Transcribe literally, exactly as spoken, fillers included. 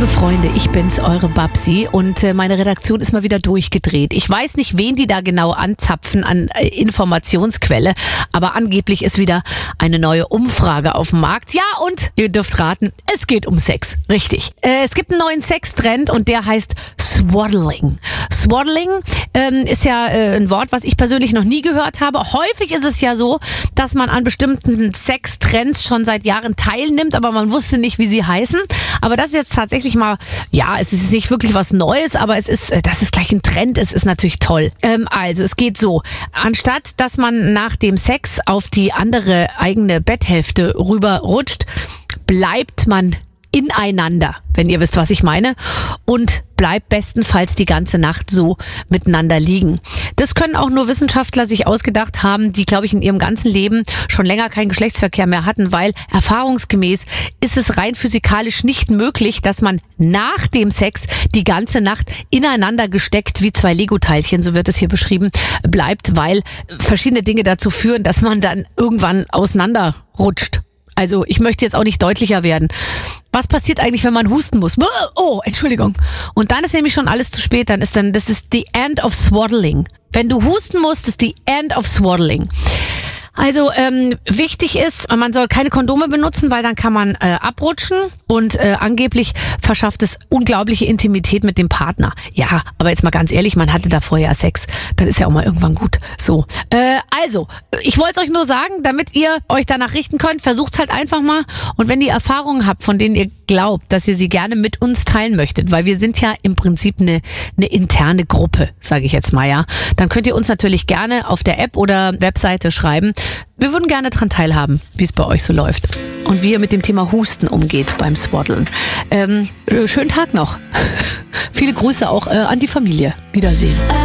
Liebe Freunde, ich bin's, eure Babsi, und äh, meine Redaktion ist mal wieder durchgedreht. Ich weiß nicht, wen die da genau anzapfen an äh, Informationsquelle, aber angeblich ist wieder eine neue Umfrage auf dem Markt. Ja, und ihr dürft raten, es geht um Sex. Richtig. Äh, es gibt einen neuen Sextrend und der heißt Swaddling. Swaddling ähm, ist ja äh, ein Wort, was ich persönlich noch nie gehört habe. Häufig ist es ja so, dass man an bestimmten Sextrends schon seit Jahren teilnimmt, aber man wusste nicht, wie sie heißen. Aber das ist jetzt tatsächlich mal, ja, es ist nicht wirklich was Neues, aber es ist, dass es gleich ein Trend ist, ist natürlich toll. Ähm, also, es geht so. Anstatt, dass man nach dem Sex auf die andere eigene Betthälfte rüberrutscht, bleibt man ineinander, wenn ihr wisst, was ich meine, und bleibt bestenfalls die ganze Nacht so miteinander liegen. Das können auch nur Wissenschaftler sich ausgedacht haben, die, glaube ich, in ihrem ganzen Leben schon länger keinen Geschlechtsverkehr mehr hatten, weil erfahrungsgemäß ist es rein physikalisch nicht möglich, dass man nach dem Sex die ganze Nacht ineinander gesteckt wie zwei Lego-Teilchen, so wird es hier beschrieben, bleibt, weil verschiedene Dinge dazu führen, dass man dann irgendwann auseinanderrutscht. Also ich möchte jetzt auch nicht deutlicher werden. Was passiert eigentlich, wenn man husten muss? Oh, Entschuldigung. Und dann ist nämlich schon alles zu spät. Dann ist dann, das ist the end of swaddling. Wenn du husten musst, ist the end of swaddling. Also ähm, wichtig ist, man soll keine Kondome benutzen, weil dann kann man äh, abrutschen und äh, angeblich verschafft es unglaubliche Intimität mit dem Partner. Ja, aber jetzt mal ganz ehrlich, man hatte da vorher Sex, dann ist ja auch mal irgendwann gut. So, äh, also, ich wollte es euch nur sagen, damit ihr euch danach richten könnt, versucht's halt einfach mal. Und wenn ihr Erfahrungen habt, von denen ihr glaubt, dass ihr sie gerne mit uns teilen möchtet, weil wir sind ja im Prinzip eine, eine interne Gruppe, sage ich jetzt mal, ja, dann könnt ihr uns natürlich gerne auf der App oder Webseite schreiben. Wir würden gerne daran teilhaben, wie es bei euch so läuft und wie ihr mit dem Thema Husten umgeht beim Swaddeln. Ähm, schönen Tag noch. Viele Grüße auch äh, an die Familie. Wiedersehen.